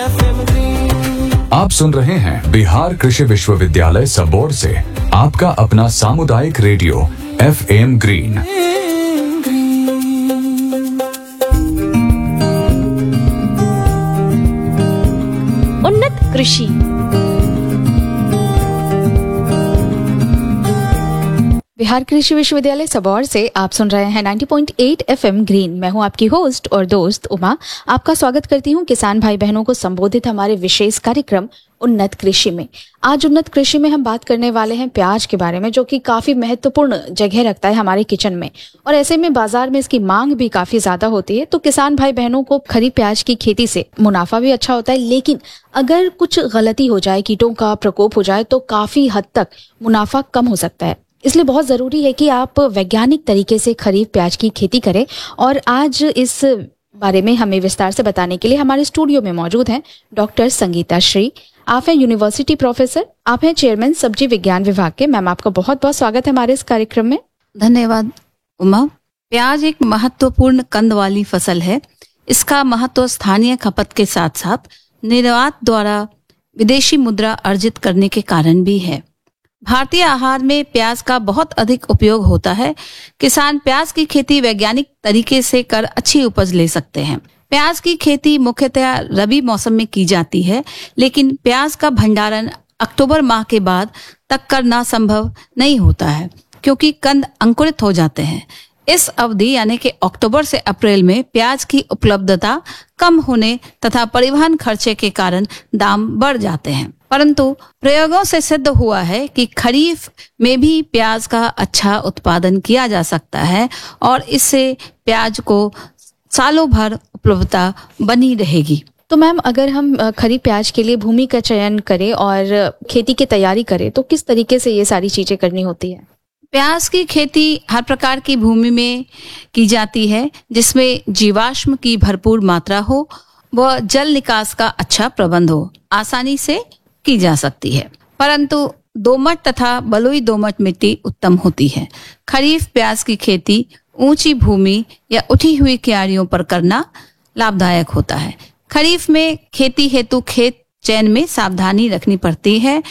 आप सुन रहे हैं बिहार कृषि विश्वविद्यालय सबोर्ड से आपका अपना सामुदायिक रेडियो FM ग्रीन। उन्नत कृषि। बिहार कृषि विश्वविद्यालय सबौर से आप सुन रहे हैं 90.8 FM ग्रीन। मैं हूं आपकी होस्ट और दोस्त उमा। आपका स्वागत करती हूं किसान भाई बहनों को संबोधित हमारे विशेष कार्यक्रम उन्नत कृषि में। आज उन्नत कृषि में हम बात करने वाले हैं प्याज के बारे में, जो कि काफी महत्वपूर्ण जगह रखता है हमारे किचन में, और ऐसे में बाजार में इसकी मांग भी काफी ज्यादा होती है। तो किसान भाई बहनों को खरीफ प्याज की खेती से मुनाफा भी अच्छा होता है, लेकिन अगर कुछ गलती हो जाए, कीटों का प्रकोप हो जाए, तो काफी हद तक मुनाफा कम हो सकता है। इसलिए बहुत ज़रूरी है कि आप वैज्ञानिक तरीके से खरीफ प्याज की खेती करें। और आज इस बारे में हमें विस्तार से बताने के लिए हमारे स्टूडियो में मौजूद हैं डॉक्टर संगीता श्री। आप हैं यूनिवर्सिटी प्रोफेसर, आप हैं चेयरमैन सब्जी विज्ञान विभाग के। मैम, आपका बहुत बहुत स्वागत है हमारे इस कार्यक्रम में। धन्यवाद उमा। प्याज एक महत्वपूर्ण कंद वाली फसल है। इसका महत्व स्थानीय खपत के साथ साथ निर्यात द्वारा विदेशी मुद्रा अर्जित करने के कारण भी है। भारतीय आहार में प्याज का बहुत अधिक उपयोग होता है। किसान प्याज की खेती वैज्ञानिक तरीके से कर अच्छी उपज ले सकते हैं। प्याज की खेती मुख्यतः रबी मौसम में की जाती है, लेकिन प्याज का भंडारण अक्टूबर माह के बाद तक करना संभव नहीं होता है, क्योंकि कंद अंकुरित हो जाते हैं। इस अवधि यानी कि अक्टूबर से अप्रैल में प्याज की उपलब्धता कम होने तथा परिवहन खर्चे के कारण दाम बढ़ जाते हैं। परंतु प्रयोगों से सिद्ध हुआ है कि खरीफ में भी प्याज का अच्छा उत्पादन किया जा सकता है और इससे प्याज को सालों भर उपलब्धता बनी रहेगी। तो मैम, अगर हम खरीफ प्याज के लिए भूमि का चयन करें और खेती की तैयारी करें, तो किस तरीके से ये सारी चीजें करनी होती है? प्याज की खेती हर प्रकार की भूमि में की जाती है, जिसमें जीवाश्म की भरपूर मात्रा हो व जल निकास का अच्छा प्रबंध हो। आसानी से की जा सकती है, परंतु दोमट तथा बलुई दोमट मिट्टी उत्तम होती है। खरीफ प्याज की खेती ऊंची भूमि या उठी हुई क्यारियों पर करना लाभदायक होता है। खरीफ में खेती हेतु खेत चयन में सावधानी रखनी पड़ती है।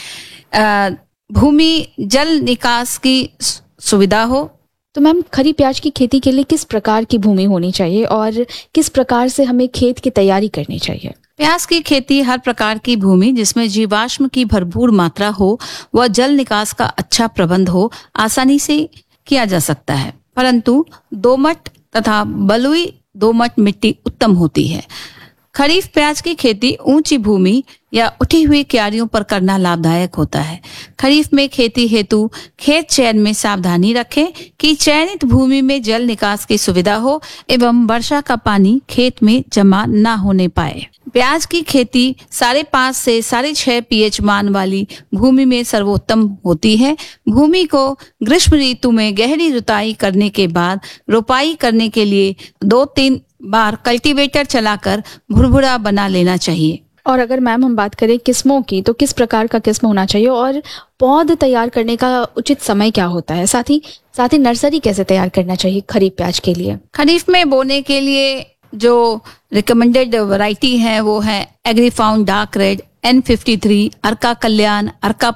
भूमि जल निकास की सुविधा हो। तो मैम, खरीफ प्याज की खेती के लिए किस प्रकार की भूमि होनी चाहिए और किस प्रकार से हमें खेत की तैयारी करनी चाहिए? प्याज की खेती हर प्रकार की भूमि जिसमें जीवाश्म की भरपूर मात्रा हो व जल निकास का अच्छा प्रबंध हो, आसानी से किया जा सकता है, परंतु दोमट तथा बलुई दोमट मिट्टी उत्तम होती है। खरीफ प्याज की खेती ऊंची भूमि या उठी हुई क्यारियों पर करना लाभदायक होता है। खरीफ में खेती हेतु खेत चयन में सावधानी रखें कि चयनित भूमि में जल निकास की सुविधा हो एवं वर्षा का पानी खेत में जमा न होने पाए। प्याज की खेती 5.5 से 6.5 pH मान वाली भूमि में सर्वोत्तम होती है। भूमि को ग्रीष्म ऋतु में गहरी जुताई करने के बाद रोपाई करने के लिए 2-3 बार कल्टीवेटर चलाकर भुरभुरा बना लेना चाहिए। और अगर मैम हम बात करें किस्मों की, तो किस प्रकार का किस्म होना चाहिए और पौध तैयार करने का उचित समय क्या होता है? साथ ही नर्सरी कैसे तैयार करना चाहिए खरीफ प्याज के लिए? खरीफ में बोने के लिए जो रिकमेंडेड वैरायटी है वो है एग्रीफाउंड डार्क रेड, N53, अर्का कल्याण, अर्का